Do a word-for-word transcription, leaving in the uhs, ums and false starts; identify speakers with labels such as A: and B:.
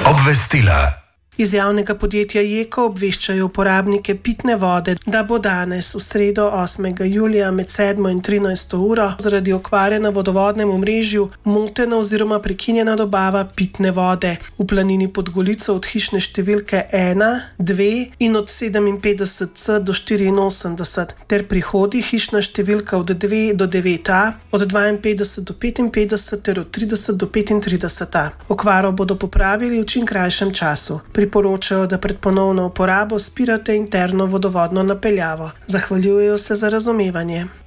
A: Obvestila.
B: Iz javnega podjetja Jeko obveščajo uporabnike pitne vode, da bo danes v sredo osmega julija med sedmo in trinajsto uro zaradi okvare na vodovodnem omrežju motena oziroma prekinjena dobava pitne vode v Planini pod Golico od hišne številke ena, dve in od sedeminpetdeset C do štiriinosemdeset ter prihodi hišna številka od dve do devet A, od dvainpetdeset do petinpetdeset ter od trideset do petintrideset A. Okvaro bodo popravili v čim krajšem času. Priporočajo, da pred ponovno uporabo spirate interno vodovodno napeljavo. Zahvaljujejo se za razumevanje.